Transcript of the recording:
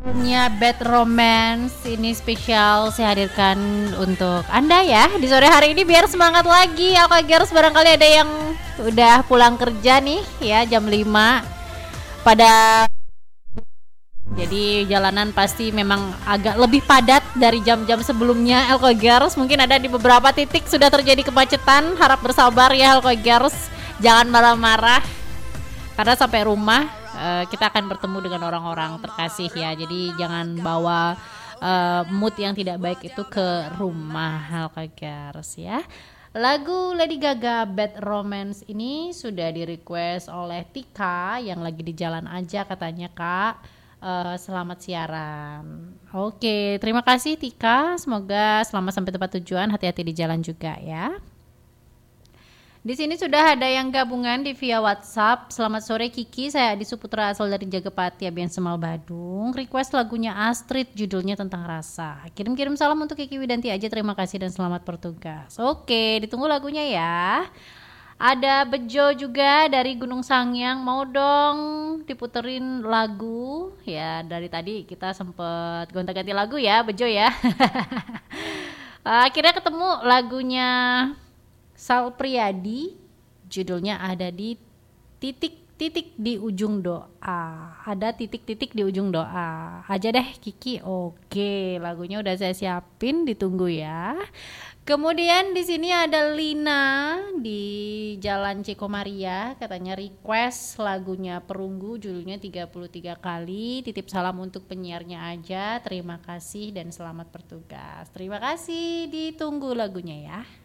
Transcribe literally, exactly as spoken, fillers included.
Punya Bad Romance ini spesial saya hadirkan untuk Anda ya di sore hari ini biar semangat lagi. Alkagers barangkali ada yang udah pulang kerja nih ya jam lima pada, jadi jalanan pasti memang agak lebih padat dari jam-jam sebelumnya. Alkagers mungkin ada di beberapa titik sudah terjadi kemacetan, harap bersabar ya Alkagers, jangan marah-marah karena sampai rumah uh, kita akan bertemu dengan orang-orang terkasih ya. Jadi jangan bawa uh, mood yang tidak baik itu ke rumah Alkagers ya. Lagu Lady Gaga Bad Romance ini sudah di request oleh Tika yang lagi di jalan aja katanya Kak. Uh, selamat siaran. Oke, terima kasih Tika. Semoga selamat sampai tempat tujuan. Hati-hati di jalan juga ya. Di sini sudah ada yang gabungan di via WhatsApp. Selamat sore Kiki, saya Adi Suputra asal dari Jagapati, Abian Semal Badung. Request lagunya Astrid, judulnya Tentang Rasa. Kirim-kirim salam untuk Kiki Widanti aja. Terima kasih dan selamat bertugas. Oke, ditunggu lagunya ya. Ada Bejo juga dari Gunung Sangyang, mau dong diputerin lagu. Ya dari tadi kita sempet gonta-ganti lagu ya Bejo ya. Akhirnya ketemu lagunya Sal Priadi, judulnya Ada di titik-titik di ujung doa. Ada titik-titik di ujung doa. Aja deh Kiki. Oke, lagunya udah saya siapin, ditunggu ya. Kemudian di sini ada Lina di Jalan Cikomaria, katanya request lagunya Perunggu, judulnya tiga puluh tiga kali. Titip salam untuk penyiarnya aja. Terima kasih dan selamat bertugas. Terima kasih, ditunggu lagunya ya.